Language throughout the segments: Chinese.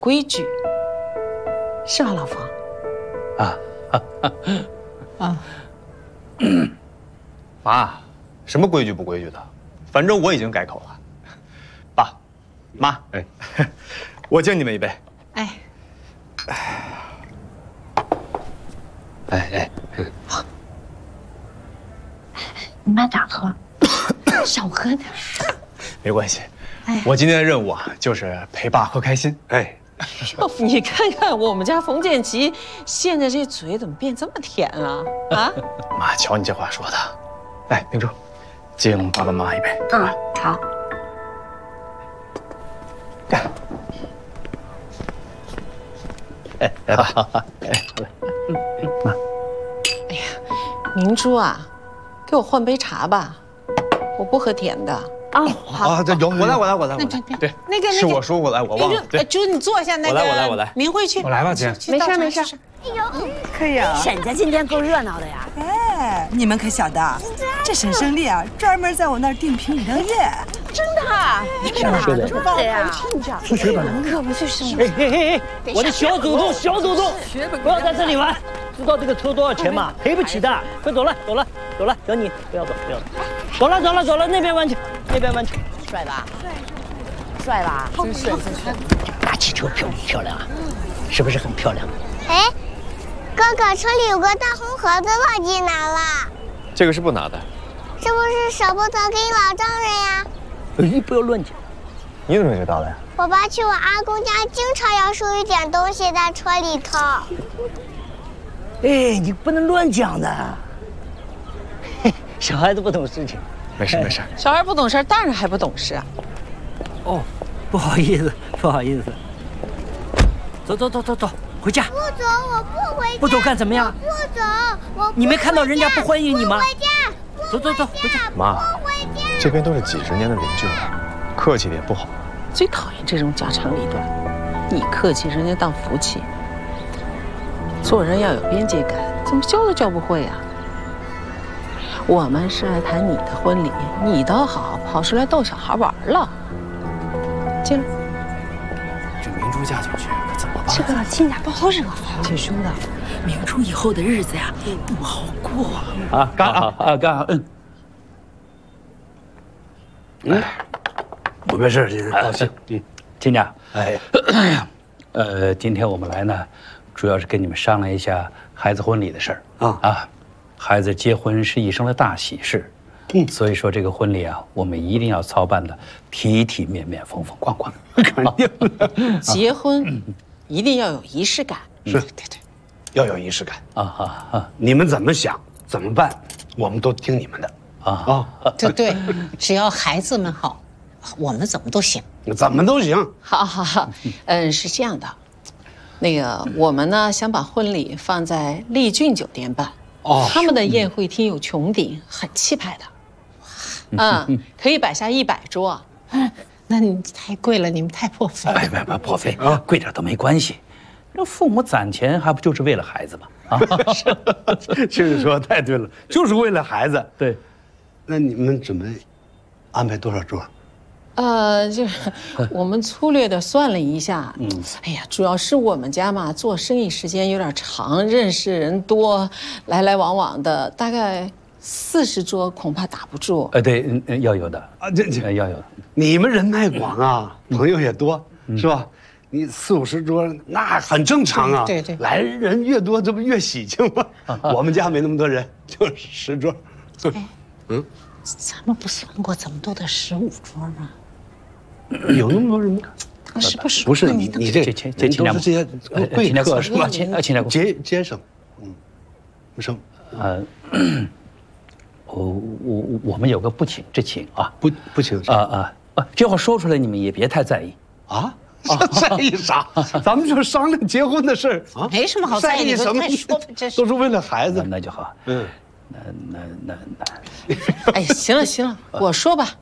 规矩，是吧，老冯？ 妈，什么规矩不规矩的，反正我已经改口了。爸，妈，哎，我敬你们一杯。 哎，你慢点喝，少喝点。 没关系，我今天的任务啊，就是陪爸喝开心。 哎， 哟，你看看我们家冯建奇，现在这嘴怎么变这么甜了啊？ 妈，瞧你这话说的。来，明珠，敬爸爸妈妈一杯。 好。 来吧，妈。 哎呀，明珠啊，给我换杯茶吧，我不喝甜的。 好，这有我来。对， 那个是我说过来，我忘了。对， 珠，你坐下。那个， 我来。 明慧去， 我来吧，姐。 没事。 哎呦， 可以啊。 沈家今天够热闹的呀！ 哎，你们可晓得，这沈胜利啊，专门在我那儿订评语登月。 真的啊？ 是吗？ 真的呀？ 是学本。 可不就是吗？ 我的小祖宗，不要在这里玩，知道这个车多少钱吗？赔不起的。快走了，小你不要走，走了，那边弯去。 帅吧？帅吧？真是。 大气球漂亮啊，是不是很漂亮？ 哎，哥哥，车里有个大红盒子忘记拿了。 这个是不拿的。 是不是舍不得给老丈人呀？ 哎，不要乱讲。 你怎么知道的呀？ 我爸去我阿公家，经常要收一点东西在车里头。 哎，你不能乱讲的。小孩子不懂事情。 没事。 小孩不懂事，大人还不懂事啊。 哦，不好意思。走，回家。 不走，我不回家。 不走干什么呀？ 不走，我。 你没看到人家不欢迎你吗？ 回家。 走，回家。 妈，这边都是几十年的邻居了，客气点不好。 最讨厌这种家长里短，你客气，人家当福气。做人要有边界感，怎么教都教不会呀。我们是来谈你的婚礼，你倒好，跑出来逗小孩玩了。进来。 这明珠嫁进去可怎么办？ 这个亲家不好惹。 姐兄的，明珠以后的日子呀，不好过。 刚好。 我没事，高兴。 亲家， 哎， 今天我们来呢，主要是跟你们商量一下孩子婚礼的事儿孩子结婚是一生的大喜事，所以说这个婚礼啊，我们一定要操办的体体面面、风风光光。 肯定的。 结婚一定要有仪式感。 是，对，要有仪式感你们怎么想怎么办，我们都听你们的对，只要孩子们好，我们怎么都行。 怎么都行。 好，是这样的，那个我们呢想把婚礼放在丽俊酒店办。他们的宴会厅有穹顶，很气派的。可以摆下100桌。 那你太贵了，你们太破费。 不破费贵点都没关系。这父母攒钱还不就是为了孩子吗？ 就是说太对了，就是为了孩子。 对。 那你们准备安排多少桌？ 就是我们粗略的算了一下，哎呀，主要是我们家嘛，做生意时间有点长，认识人多，来来往往的，大概40桌恐怕打不住。 对，要有的这要有的。 你们人脉广啊，朋友也多，是吧？你40、50桌那很正常啊。 对， 来人越多，这不越喜庆吗？我们家没那么多人，就10桌。 咱们不算过，怎么都得15桌吗？ 有那么多人吗？ 是不是？ 不是你这人都是这些贵客是吧？节省，什么？ 我们有个不请之请啊， 不请这话说出来你们也别太在意啊。在意啥？咱们就商量结婚的事儿啊， 没什么好在意什么， 都是为了孩子。 那就好。那， 哎，行了，我说吧。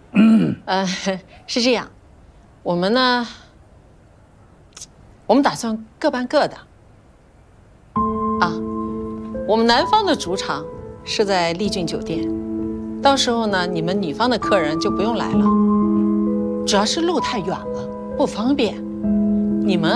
是这样，我们呢，我们打算各办各的。我们男方的主场是在丽俊酒店，到时候呢，你们女方的客人就不用来了，主要是路太远了，不方便。你们